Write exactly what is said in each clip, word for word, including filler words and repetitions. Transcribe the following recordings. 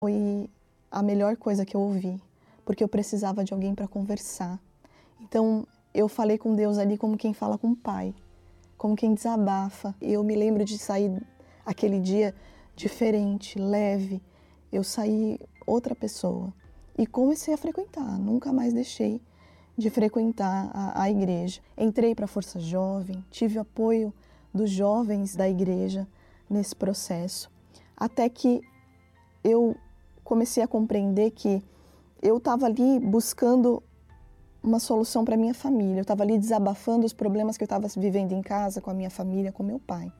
Foi a melhor coisa que eu ouvi, porque eu precisava de alguém para conversar. Então, eu falei com Deus ali como quem fala com o pai, como quem desabafa. E eu me lembro de sair aquele dia diferente, leve. Eu saí outra pessoa e comecei a frequentar, nunca mais deixei de frequentar a, a igreja. Entrei para a Força Jovem, tive o apoio dos jovens da igreja nesse processo, até que eu comecei a compreender que eu estava ali buscando uma solução para minha família, eu estava ali desabafando os problemas que eu estava vivendo em casa, com a minha família, com meu pai.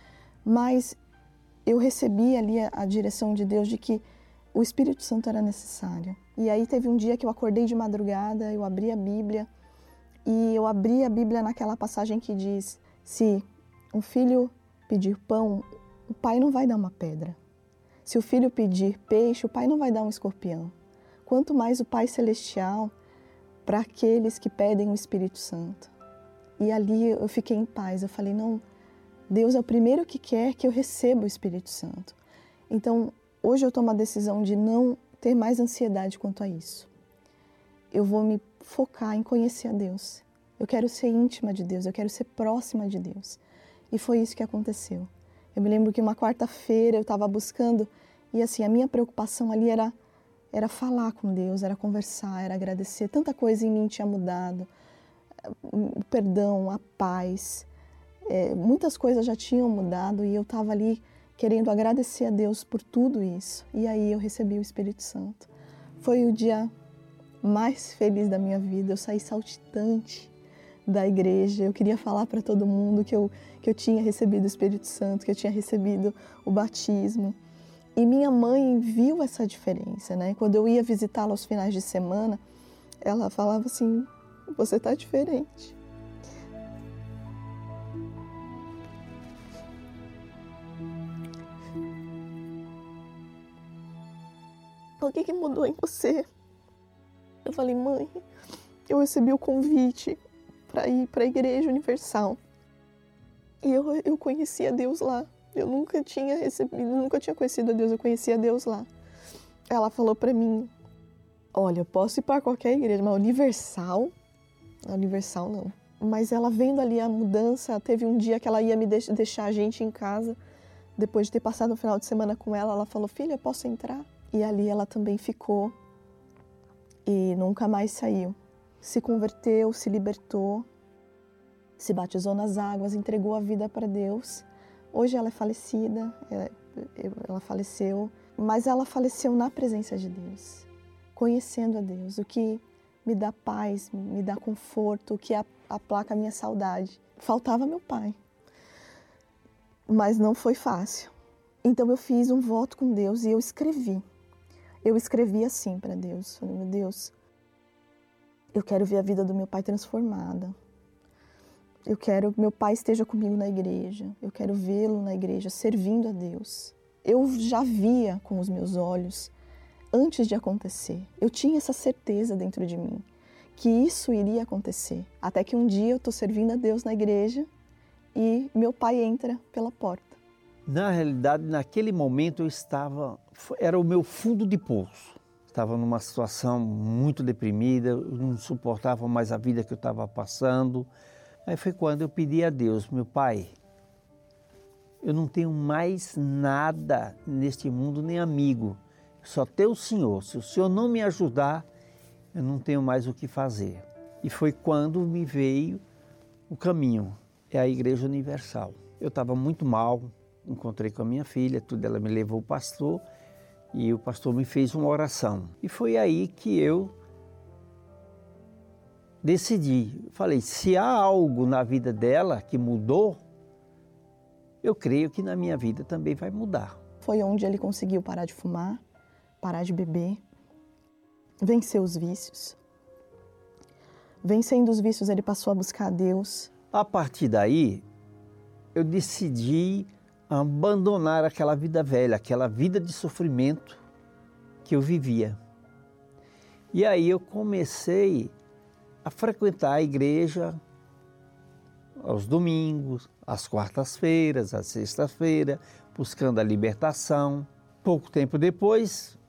Mas eu recebi ali a, a direção de Deus de que o Espírito Santo era necessário. E aí teve um dia que eu acordei de madrugada, eu abri a Bíblia, e eu abri a Bíblia naquela passagem que diz: se um filho pedir pão, o pai não vai dar uma pedra. Se o filho pedir peixe, o pai não vai dar um escorpião. Quanto mais o Pai Celestial para aqueles que pedem o Espírito Santo. E ali eu fiquei em paz, eu falei, não, Deus é o primeiro que quer que eu receba o Espírito Santo. Então, hoje eu tomo a decisão de não ter mais ansiedade quanto a isso. Eu vou me focar em conhecer a Deus. Eu quero ser íntima de Deus, eu quero ser próxima de Deus. E foi isso que aconteceu. Eu me lembro que uma quarta-feira eu estava buscando, e assim, a minha preocupação ali era, era falar com Deus, era conversar, era agradecer. Tanta coisa em mim tinha mudado, o perdão, a paz, é, muitas coisas já tinham mudado e eu estava ali querendo agradecer a Deus por tudo isso. E aí eu recebi o Espírito Santo. Foi o dia mais feliz da minha vida, eu saí saltitante da igreja, eu queria falar para todo mundo que eu, que eu tinha recebido o Espírito Santo, que eu tinha recebido o batismo. E minha mãe viu essa diferença, né? Quando eu ia visitá-la aos finais de semana, ela falava assim, você está diferente. O que que mudou em você? Eu falei, mãe, eu recebi o convite para ir para a Igreja Universal. E eu, eu conhecia Deus lá. Eu nunca tinha recebido, nunca tinha conhecido a Deus, eu conhecia Deus lá. Ela falou para mim, olha, eu posso ir para qualquer igreja, mas Universal, Universal não. Mas ela vendo ali a mudança, teve um dia que ela ia me deix- deixar a gente em casa, depois de ter passado um final de semana com ela, ela falou, filha, posso entrar? E ali ela também ficou e nunca mais saiu. Se converteu, se libertou, se batizou nas águas, entregou a vida para Deus. Hoje ela é falecida, ela faleceu, mas ela faleceu na presença de Deus, conhecendo a Deus, o que me dá paz, me dá conforto, o que aplaca a minha saudade. Faltava meu pai, mas não foi fácil. Então eu fiz um voto com Deus e eu escrevi. Eu escrevi assim para Deus, falei, meu Deus, eu quero ver a vida do meu pai transformada. Eu quero que meu pai esteja comigo na igreja. Eu quero vê-lo na igreja, servindo a Deus. Eu já via com os meus olhos, antes de acontecer. Eu tinha essa certeza dentro de mim, que isso iria acontecer. Até que um dia eu estou servindo a Deus na igreja e meu pai entra pela porta. Na realidade, naquele momento eu estava, era o meu fundo de poço. Estava numa situação muito deprimida, eu não suportava mais a vida que eu estava passando. Aí foi quando eu pedi a Deus, meu pai, eu não tenho mais nada neste mundo, nem amigo, só tenho o Senhor. Se o Senhor não me ajudar, eu não tenho mais o que fazer. E foi quando me veio o caminho, é a Igreja Universal. Eu estava muito mal, encontrei com a minha filha, tudo, ela me levou ao pastor e o pastor me fez uma oração. E foi aí que eu decidi, falei, se há algo na vida dela que mudou, eu creio que na minha vida também vai mudar. Foi onde ele conseguiu parar de fumar, parar de beber, vencer os vícios. Vencendo os vícios, ele passou a buscar a Deus. A partir daí, eu decidi abandonar aquela vida velha, aquela vida de sofrimento que eu vivia. E aí eu comecei a frequentar a igreja aos domingos, às quartas-feiras, às sextas-feiras, buscando a libertação. Pouco tempo depois,